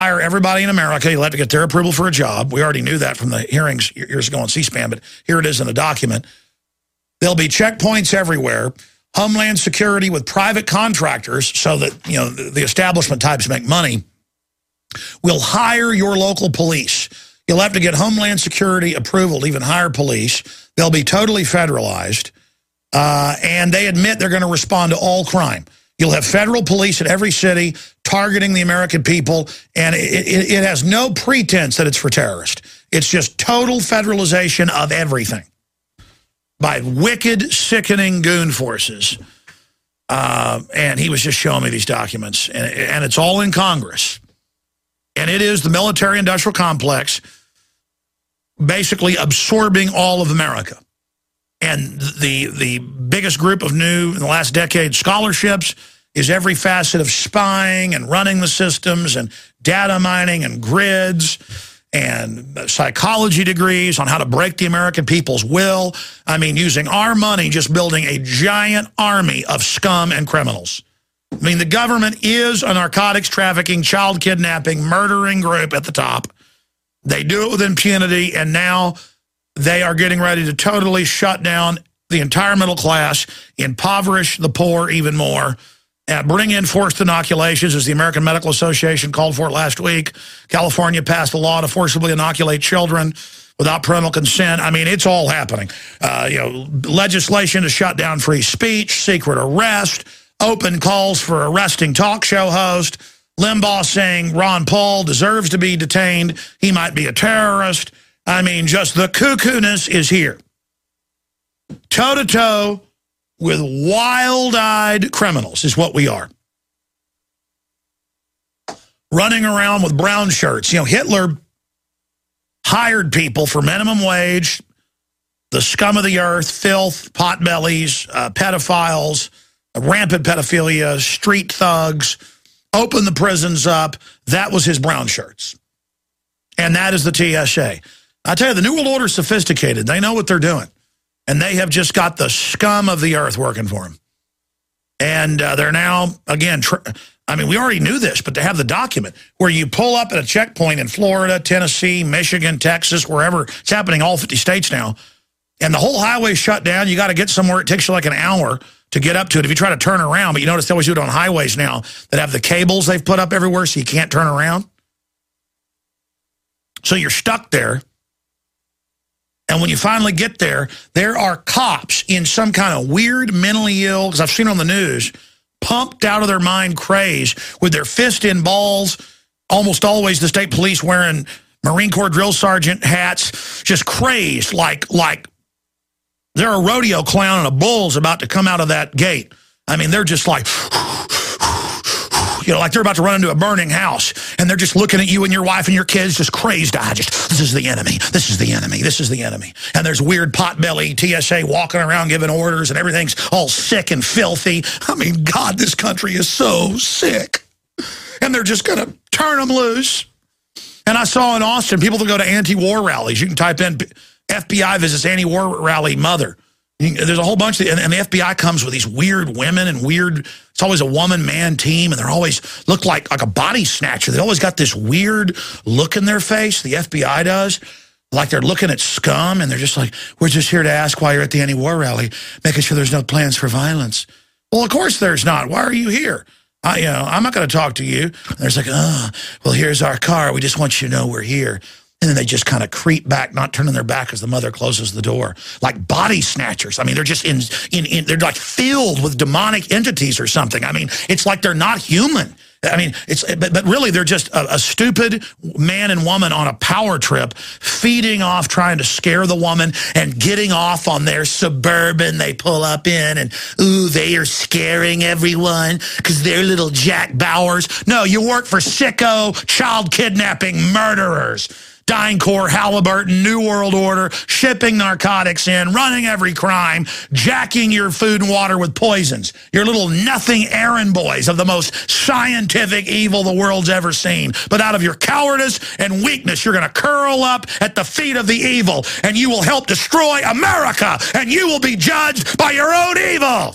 hire everybody in America. You'll have to get their approval for a job. We already knew that from the hearings years ago on C-SPAN, but here it is in a document. There'll be checkpoints everywhere, Homeland Security with private contractors so that, you know, the establishment types make money. We'll hire your local police. You'll have to get Homeland Security approval to even hire police. They'll be totally federalized, and they admit they're going to respond to all crime. You'll have federal police in every city targeting the American people, and it has no pretense that it's for terrorists. It's just total federalization of everything by wicked, sickening goon forces. And he was just showing me these documents, and it's all in Congress. And it is the military-industrial complex basically absorbing all of America. And the biggest group of new, in the last decade, scholarships is every facet of spying and running the systems and data mining and grids and psychology degrees on how to break the American people's will. I mean, using our money, just building a giant army of scum and criminals. I mean, the government is a narcotics trafficking, child kidnapping, murdering group at the top. They do it with impunity, and now they are getting ready to totally shut down the entire middle class, impoverish the poor even more, bring in forced inoculations, as the American Medical Association called for it last week. California passed a law to forcibly inoculate children without parental consent. I mean, it's all happening. You know, legislation to shut down free speech, secret arrest, open calls for arresting talk show host, Limbaugh saying Ron Paul deserves to be detained. He might be a terrorist. I mean, just the cuckoo-ness is here. Toe-to-toe with wild-eyed criminals is what we are. Running around with brown shirts. You know, Hitler hired people for minimum wage, the scum of the earth, filth, potbellies, pedophiles, rampant pedophilia, street thugs, opened the prisons up. That was his brown shirts. And that is the TSA. I tell you, the New World Order is sophisticated. They know what they're doing. And they have just got the scum of the earth working for them. And they're now, again, I mean, we already knew this, but they have the document where you pull up at a checkpoint in Florida, Tennessee, Michigan, Texas, wherever. It's happening all 50 states now. And the whole highway shut down. You got to get somewhere. It takes you like an hour to get up to it if you try to turn around. But you notice they always do it on highways now that have the cables they've put up everywhere so you can't turn around. So you're stuck there. And when you finally get there, there are cops in some kind of weird mentally ill, because I've seen on the news, pumped out of their mind craze with their fist in balls, almost always the state police wearing Marine Corps drill sergeant hats, just crazed like they're a rodeo clown and a bull's about to come out of that gate. I mean, they're just like, you know, like they're about to run into a burning house, and they're just looking at you and your wife and your kids just crazed eyed. This is the enemy. This is the enemy. This is the enemy. And there's weird potbelly TSA walking around giving orders, and everything's all sick and filthy. I mean, God, this country is so sick. And they're just going to turn them loose. And I saw in Austin, people that go to anti-war rallies. You can type in FBI visits anti-war rally mother. There's a whole bunch of, and the FBI comes with these weird women and weird, it's always a woman-man team, and they're always look like a body snatcher. They always got this weird look in their face, the FBI does, like they're looking at scum, and they're just like, we're just here to ask why you're at the anti-war rally, making sure there's no plans for violence. Well, of course there's not. Why are you here? You know, I'm not going to talk to you. And they're like, oh, well, here's our car. We just want you to know we're here. And then they just kind of creep back, not turning their back as the mother closes the door. Like body snatchers. I mean, they're just they're like filled with demonic entities or something. I mean, it's like they're not human. I mean, but really they're just a stupid man and woman on a power trip, feeding off, trying to scare the woman and getting off on their Suburban they pull up in, and, ooh, they are scaring everyone because they're little Jack Bowers. No, you work for sicko, child kidnapping murderers. DynCorp, Halliburton, New World Order, shipping narcotics in, running every crime, jacking your food and water with poisons. Your little nothing errand boys of the most scientific evil the world's ever seen. But out of your cowardice and weakness, you're going to curl up at the feet of the evil, and you will help destroy America, and you will be judged by your own evil.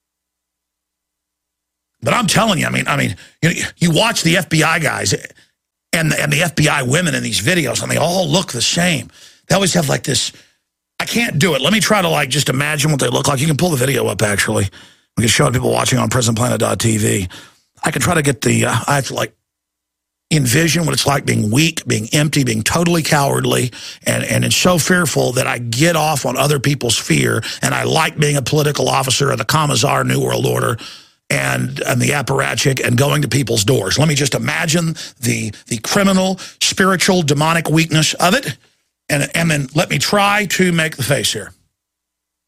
But I'm telling you, I mean, you watch the FBI guys. and the FBI women in these videos, and they all look the same. They always have like this. I can't do it. Let me try to like just imagine what they look like. You can pull the video up, actually. We can show people watching on prisonplanet.tv. I can try to get the, I have to like envision what it's like being weak, being empty, being totally cowardly, and it's so fearful that I get off on other people's fear, and I like being a political officer of the Commissar New World Order and the apparatchik and going to people's doors. Let me just imagine the criminal, spiritual, demonic weakness of it, and then let me try to make the face here.